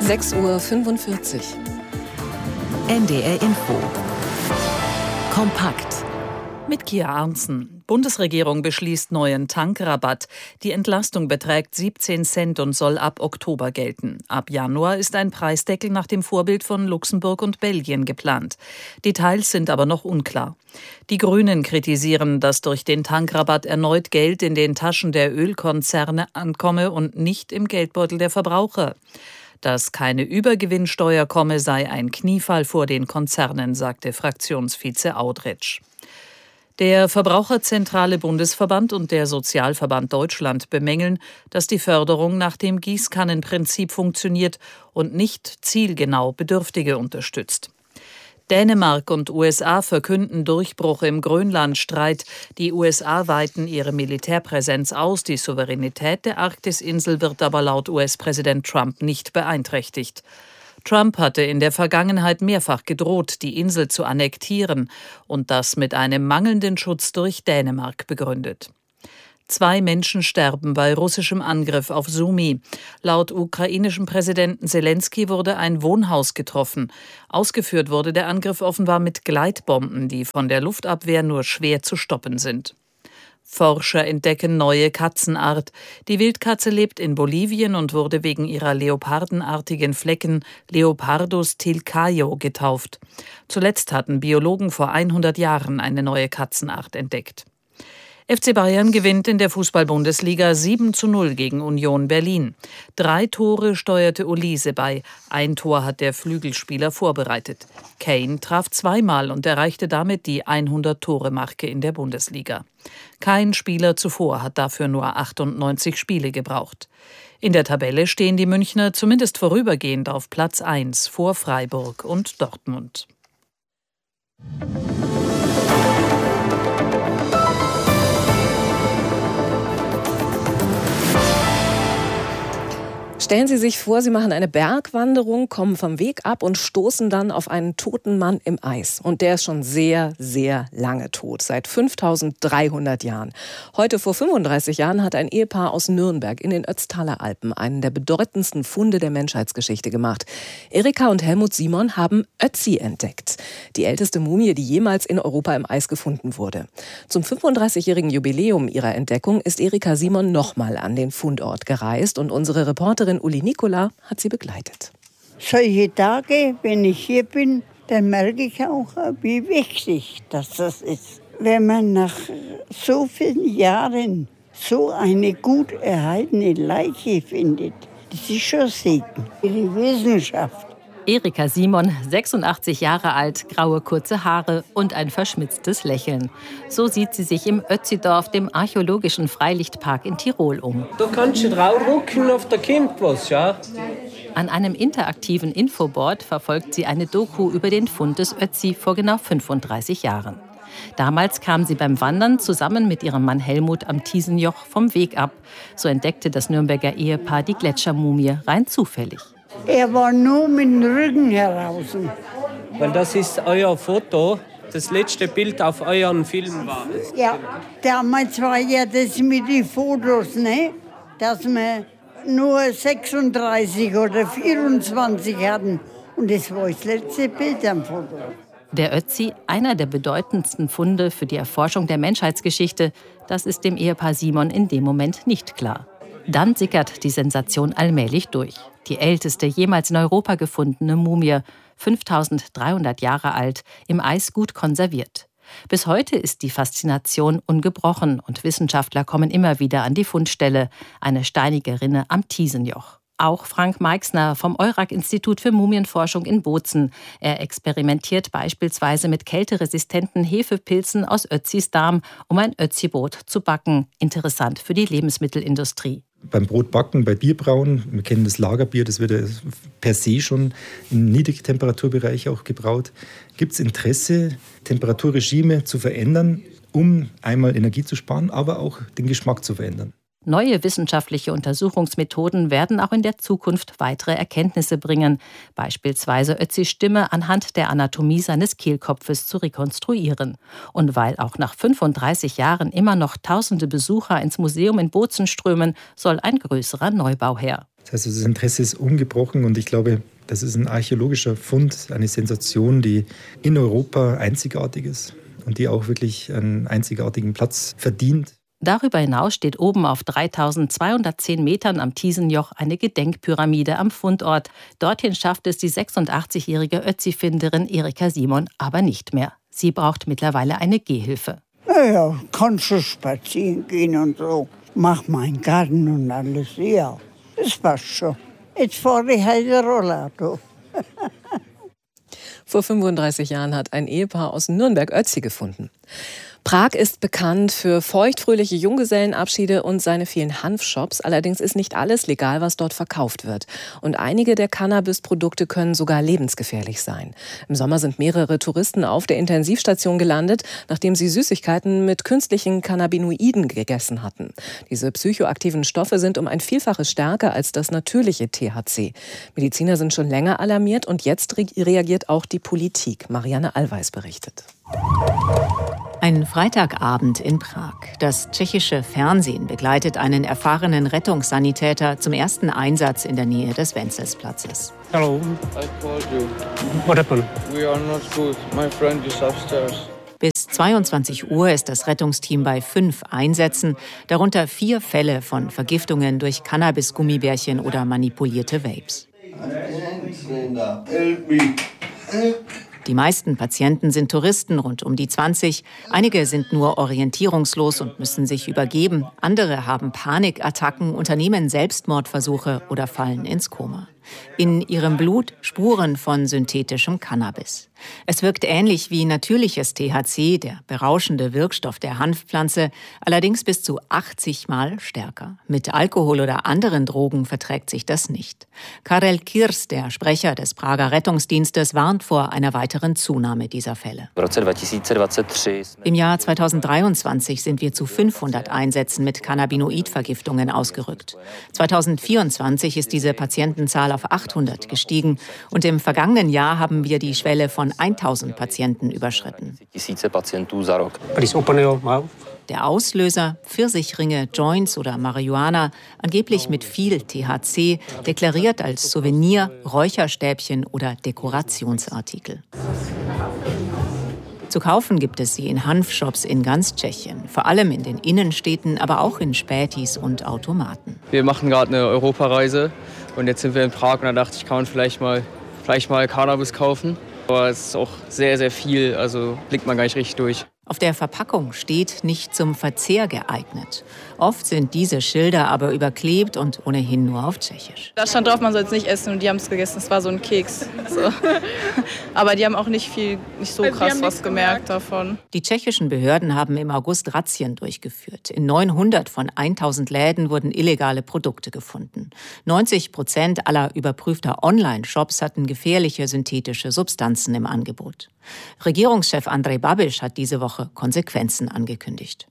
6:45 Uhr. NDR Info. Kompakt. Mit Kia Arntzen. Bundesregierung beschließt neuen Tankrabatt. Die Entlastung beträgt 17 Cent und soll ab Oktober gelten. Ab Januar ist ein Preisdeckel nach dem Vorbild von Luxemburg und Belgien geplant. Details sind aber noch unklar. Die Grünen kritisieren, dass durch den Tankrabatt erneut Geld in den Taschen der Ölkonzerne ankomme und nicht im Geldbeutel der Verbraucher. Dass keine Übergewinnsteuer komme, sei ein Kniefall vor den Konzernen, sagte Fraktionsvize Audretsch. Der Verbraucherzentrale Bundesverband und der Sozialverband Deutschland bemängeln, dass die Förderung nach dem Gießkannenprinzip funktioniert und nicht zielgenau Bedürftige unterstützt. Dänemark und USA verkünden Durchbruch im Grönlandstreit. Die USA weiten ihre Militärpräsenz aus. Die Souveränität der Arktisinsel wird aber laut US-Präsident Trump nicht beeinträchtigt. Trump hatte in der Vergangenheit mehrfach gedroht, die Insel zu annektieren und das mit einem mangelnden Schutz durch Dänemark begründet. 2 Menschen sterben bei russischem Angriff auf Sumy. Laut ukrainischem Präsidenten Selenskyj wurde ein Wohnhaus getroffen. Ausgeführt wurde der Angriff offenbar mit Gleitbomben, die von der Luftabwehr nur schwer zu stoppen sind. Forscher entdecken neue Katzenart. Die Wildkatze lebt in Bolivien und wurde wegen ihrer leopardenartigen Flecken Leopardus tilcaio getauft. Zuletzt hatten Biologen vor 100 Jahren eine neue Katzenart entdeckt. FC Bayern gewinnt in der Fußball-Bundesliga 7:0 gegen Union Berlin. 3 Tore steuerte Olise bei. 1 Tor hat der Flügelspieler vorbereitet. Kane traf 2-mal und erreichte damit die 100-Tore-Marke in der Bundesliga. Kein Spieler zuvor hat dafür nur 98 Spiele gebraucht. In der Tabelle stehen die Münchner zumindest vorübergehend auf Platz 1 vor Freiburg und Dortmund. Stellen Sie sich vor, Sie machen eine Bergwanderung, kommen vom Weg ab und stoßen dann auf einen toten Mann im Eis. Und der ist schon sehr, sehr lange tot, seit 5300 Jahren. Heute vor 35 Jahren hat ein Ehepaar aus Nürnberg in den Ötztaler Alpen einen der bedeutendsten Funde der Menschheitsgeschichte gemacht. Erika und Helmut Simon haben Ötzi entdeckt, die älteste Mumie, die jemals in Europa im Eis gefunden wurde. Zum 35-jährigen Jubiläum ihrer Entdeckung ist Erika Simon nochmal an den Fundort gereist und unsere Reporterin Uli Nikola hat sie begleitet. Solche Tage, wenn ich hier bin, dann merke ich auch, wie wichtig das ist. Wenn man nach so vielen Jahren so eine gut erhaltene Leiche findet, das ist schon Segen für die Wissenschaft. Erika Simon, 86 Jahre alt, graue kurze Haare und ein verschmitztes Lächeln. So sieht sie sich im Ötzidorf, dem archäologischen Freilichtpark in Tirol, um. Da kannst du drauf rucken, auf da kommt was, ja. An einem interaktiven Infoboard verfolgt sie eine Doku über den Fund des Ötzi vor genau 35 Jahren. Damals kam sie beim Wandern zusammen mit ihrem Mann Helmut am Tiesenjoch vom Weg ab. So entdeckte das Nürnberger Ehepaar die Gletschermumie rein zufällig. Er war nur mit dem Rücken heraus. Weil das ist euer Foto, das letzte Bild auf euren Film war. Ja, damals war ja das mit den Fotos, ne? Dass wir nur 36 oder 24 hatten. Und das war das letzte Bild am Foto. Der Ötzi, einer der bedeutendsten Funde für die Erforschung der Menschheitsgeschichte, das ist dem Ehepaar Simon in dem Moment nicht klar. Dann sickert die Sensation allmählich durch. Die älteste jemals in Europa gefundene Mumie, 5300 Jahre alt, im Eis gut konserviert. Bis heute ist die Faszination ungebrochen und Wissenschaftler kommen immer wieder an die Fundstelle, eine steinige Rinne am Tiesenjoch. Auch Frank Meixner vom Eurac-Institut für Mumienforschung in Bozen. Er experimentiert beispielsweise mit kälteresistenten Hefepilzen aus Ötzis Darm, um ein Ötzi-Brot zu backen. Interessant für die Lebensmittelindustrie. Beim Brotbacken, bei Bierbrauen, wir kennen das Lagerbier, das wird ja per se schon im Niedrigtemperaturbereich auch gebraut. Gibt es Interesse, Temperaturregime zu verändern, um einmal Energie zu sparen, aber auch den Geschmack zu verändern? Neue wissenschaftliche Untersuchungsmethoden werden auch in der Zukunft weitere Erkenntnisse bringen, beispielsweise Özis Stimme anhand der Anatomie seines Kehlkopfes zu rekonstruieren. Und weil auch nach 35 Jahren immer noch tausende Besucher ins Museum in Bozen strömen, soll ein größerer Neubau her. Das heißt, das Interesse ist ungebrochen und ich glaube, das ist ein archäologischer Fund, eine Sensation, die in Europa einzigartig ist und die auch wirklich einen einzigartigen Platz verdient. Darüber hinaus steht oben auf 3210 Metern am Thiesenjoch eine Gedenkpyramide am Fundort. Dorthin schafft es die 86-jährige Ötzi-Finderin Erika Simon aber nicht mehr. Sie braucht mittlerweile eine Gehhilfe. Ja, kannst du spazieren gehen und so. Mach meinen Garten und alles, ja. Das passt schon. Jetzt fahre ich halt Rollator. Vor 35 Jahren hat ein Ehepaar aus Nürnberg Ötzi gefunden. Prag ist bekannt für feuchtfröhliche Junggesellenabschiede und seine vielen Hanfshops. Allerdings ist nicht alles legal, was dort verkauft wird. Und einige der Cannabisprodukte können sogar lebensgefährlich sein. Im Sommer sind mehrere Touristen auf der Intensivstation gelandet, nachdem sie Süßigkeiten mit künstlichen Cannabinoiden gegessen hatten. Diese psychoaktiven Stoffe sind um ein Vielfaches stärker als das natürliche THC. Mediziner sind schon länger alarmiert und jetzt reagiert auch die Politik. Marianne Allweis berichtet. Ein Freitagabend in Prag. Das tschechische Fernsehen begleitet einen erfahrenen Rettungssanitäter zum ersten Einsatz in der Nähe des Wenzelsplatzes. Hello. I called you. What happened? We are not good. My friend is upstairs. Bis 22 Uhr ist das Rettungsteam bei 5 Einsätzen, darunter 4 Fälle von Vergiftungen durch Cannabis-Gummibärchen oder manipulierte Vapes. Die meisten Patienten sind Touristen, rund um die 20. Einige sind nur orientierungslos und müssen sich übergeben. Andere haben Panikattacken, unternehmen Selbstmordversuche oder fallen ins Koma. In ihrem Blut Spuren von synthetischem Cannabis. Es wirkt ähnlich wie natürliches THC, der berauschende Wirkstoff der Hanfpflanze, allerdings bis zu 80 Mal stärker. Mit Alkohol oder anderen Drogen verträgt sich das nicht. Karel Kirs, der Sprecher des Prager Rettungsdienstes, warnt vor einer weiteren Zunahme dieser Fälle. Im Jahr 2023 sind wir zu 500 Einsätzen mit Cannabinoidvergiftungen ausgerückt. 2024 ist diese Patientenzahl auf 800 gestiegen und im vergangenen Jahr haben wir die Schwelle von 1000 Patienten überschritten. Der Auslöser, Pfirsichringe, Joints oder Marihuana, angeblich mit viel THC, deklariert als Souvenir, Räucherstäbchen oder Dekorationsartikel. Zu kaufen gibt es sie in Hanfshops in ganz Tschechien, vor allem in den Innenstädten, aber auch in Spätis und Automaten. Wir machen gerade eine Europareise und jetzt sind wir in Prag und da dachte ich, kann man vielleicht mal Cannabis kaufen. Aber es ist auch sehr, sehr viel, also blickt man gar nicht richtig durch. Auf der Verpackung steht nicht zum Verzehr geeignet. Oft sind diese Schilder aber überklebt und ohnehin nur auf Tschechisch. Da stand drauf, man soll es nicht essen und die haben es gegessen. Es war so ein Keks. So. Aber die haben auch nicht so krass was gemerkt davon. Die tschechischen Behörden haben im August Razzien durchgeführt. In 900 von 1000 Läden wurden illegale Produkte gefunden. 90% aller überprüfter Online-Shops hatten gefährliche synthetische Substanzen im Angebot. Regierungschef Andrej Babiš hat diese Woche Konsequenzen angekündigt.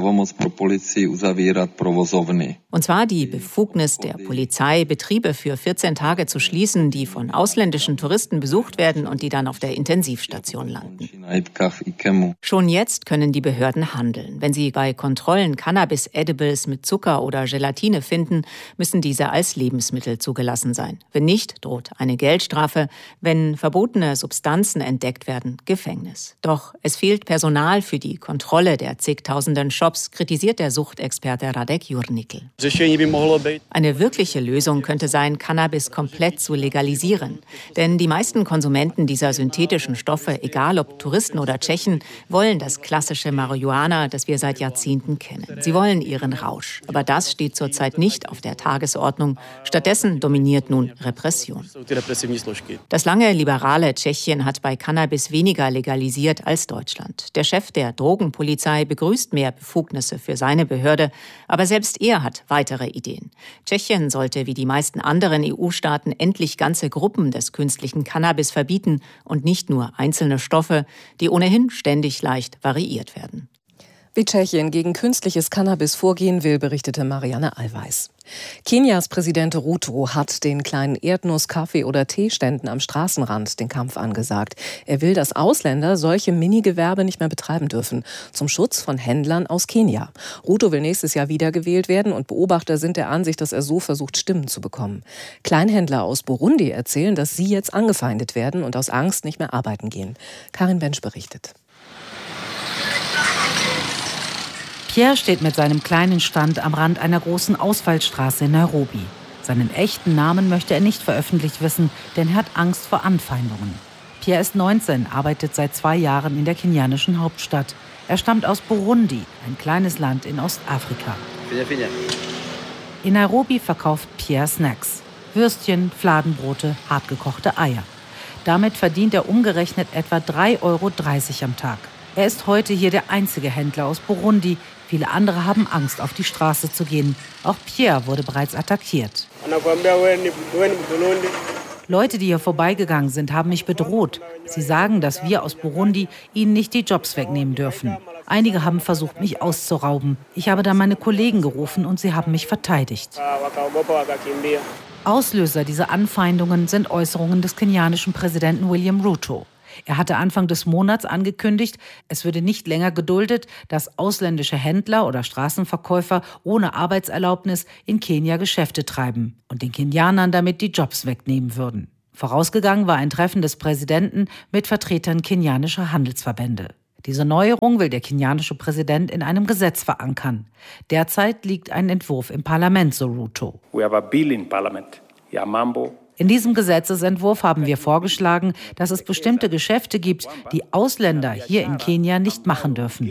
Und zwar die Befugnis der Polizei, Betriebe für 14 Tage zu schließen, die von ausländischen Touristen besucht werden und die dann auf der Intensivstation landen. Schon jetzt können die Behörden handeln. Wenn sie bei Kontrollen Cannabis-Edibles mit Zucker oder Gelatine finden, müssen diese als Lebensmittel zugelassen sein. Wenn nicht, droht eine Geldstrafe. Wenn verbotene Substanzen entdeckt werden, Gefängnis. Doch es fehlt Personal für die Kontrolle der zigtausenden Shops, kritisiert der Suchtexperte Radek Jurnikl. Eine wirkliche Lösung könnte sein, Cannabis komplett zu legalisieren. Denn die meisten Konsumenten dieser synthetischen Stoffe, egal ob Touristen oder Tschechen, wollen das klassische Marihuana, das wir seit Jahrzehnten kennen. Sie wollen ihren Rausch. Aber das steht zurzeit nicht auf der Tagesordnung. Stattdessen dominiert nun Repression. Das lange liberale Tschechien hat bei Cannabis weniger legalisiert als Deutschland. Der Chef der Drogenpolizei begrüßt mehr Befugnisse für seine Behörde, aber selbst er hat weitere Ideen. Tschechien sollte wie die meisten anderen EU-Staaten endlich ganze Gruppen des künstlichen Cannabis verbieten und nicht nur einzelne Stoffe, die ohnehin ständig leicht variiert werden. Wie Tschechien gegen künstliches Cannabis vorgehen will, berichtete Marianne Allweis. Kenias Präsident Ruto hat den kleinen Erdnuss-, Kaffee- oder Teeständen am Straßenrand den Kampf angesagt. Er will, dass Ausländer solche Minigewerbe nicht mehr betreiben dürfen, zum Schutz von Händlern aus Kenia. Ruto will nächstes Jahr wiedergewählt werden und Beobachter sind der Ansicht, dass er so versucht, Stimmen zu bekommen. Kleinhändler aus Burundi erzählen, dass sie jetzt angefeindet werden und aus Angst nicht mehr arbeiten gehen. Karin Bensch berichtet. Pierre steht mit seinem kleinen Stand am Rand einer großen Ausfallstraße in Nairobi. Seinen echten Namen möchte er nicht veröffentlicht wissen, denn er hat Angst vor Anfeindungen. Pierre ist 19, arbeitet seit 2 Jahren in der kenianischen Hauptstadt. Er stammt aus Burundi, ein kleines Land in Ostafrika. In Nairobi verkauft Pierre Snacks: Würstchen, Fladenbrote, hartgekochte Eier. Damit verdient er umgerechnet etwa 3,30 € am Tag. Er ist heute hier der einzige Händler aus Burundi. Viele andere haben Angst, auf die Straße zu gehen. Auch Pierre wurde bereits attackiert. Leute, die hier vorbeigegangen sind, haben mich bedroht. Sie sagen, dass wir aus Burundi ihnen nicht die Jobs wegnehmen dürfen. Einige haben versucht, mich auszurauben. Ich habe dann meine Kollegen gerufen und sie haben mich verteidigt. Auslöser dieser Anfeindungen sind Äußerungen des kenianischen Präsidenten William Ruto. Er hatte Anfang des Monats angekündigt, es würde nicht länger geduldet, dass ausländische Händler oder Straßenverkäufer ohne Arbeitserlaubnis in Kenia Geschäfte treiben und den Kenianern damit die Jobs wegnehmen würden. Vorausgegangen war ein Treffen des Präsidenten mit Vertretern kenianischer Handelsverbände. Diese Neuerung will der kenianische Präsident in einem Gesetz verankern. Derzeit liegt ein Entwurf im Parlament, so Ruto. We have a bill in parliament. Ya mambo. In diesem Gesetzesentwurf haben wir vorgeschlagen, dass es bestimmte Geschäfte gibt, die Ausländer hier in Kenia nicht machen dürfen.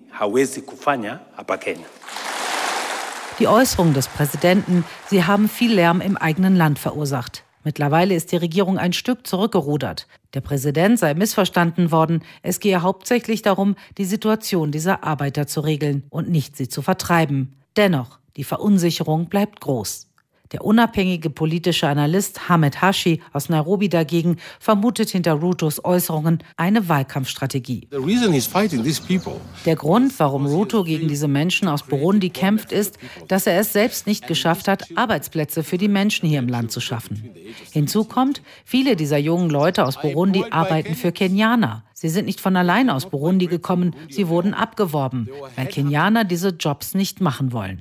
Die Äußerungen des Präsidenten, sie haben viel Lärm im eigenen Land verursacht. Mittlerweile ist die Regierung ein Stück zurückgerudert. Der Präsident sei missverstanden worden. Es gehe hauptsächlich darum, die Situation dieser Arbeiter zu regeln und nicht sie zu vertreiben. Dennoch, die Verunsicherung bleibt groß. Der unabhängige politische Analyst Hamed Hashi aus Nairobi dagegen vermutet hinter Rutos Äußerungen eine Wahlkampfstrategie. Der Grund, warum Ruto gegen diese Menschen aus Burundi kämpft, ist, dass er es selbst nicht geschafft hat, Arbeitsplätze für die Menschen hier im Land zu schaffen. Hinzu kommt, viele dieser jungen Leute aus Burundi arbeiten für Kenianer. Sie sind nicht von allein aus Burundi gekommen, sie wurden abgeworben, weil Kenianer diese Jobs nicht machen wollen.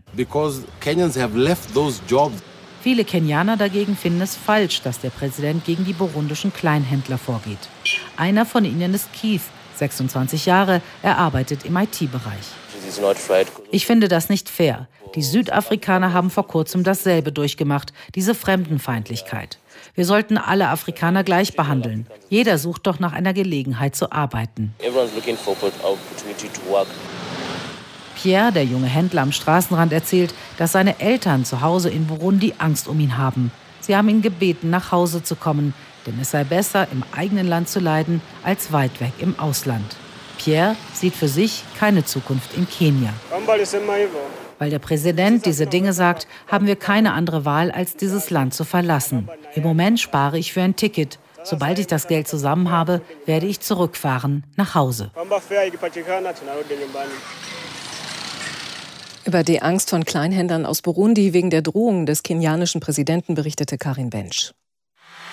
Viele Kenianer dagegen finden es falsch, dass der Präsident gegen die burundischen Kleinhändler vorgeht. Einer von ihnen ist Keith, 26 Jahre, er arbeitet im IT-Bereich. Ich finde das nicht fair. Die Südafrikaner haben vor kurzem dasselbe durchgemacht, diese Fremdenfeindlichkeit. Wir sollten alle Afrikaner gleich behandeln. Jeder sucht doch nach einer Gelegenheit zu arbeiten. Pierre, der junge Händler am Straßenrand, erzählt, dass seine Eltern zu Hause in Burundi Angst um ihn haben. Sie haben ihn gebeten, nach Hause zu kommen, denn es sei besser, im eigenen Land zu leiden, als weit weg im Ausland. Pierre sieht für sich keine Zukunft in Kenia. Weil der Präsident diese Dinge sagt, haben wir keine andere Wahl, als dieses Land zu verlassen. Im Moment spare ich für ein Ticket. Sobald ich das Geld zusammen habe, werde ich zurückfahren nach Hause. Über die Angst von Kleinhändlern aus Burundi wegen der Drohungen des kenianischen Präsidenten berichtete Karin Bensch.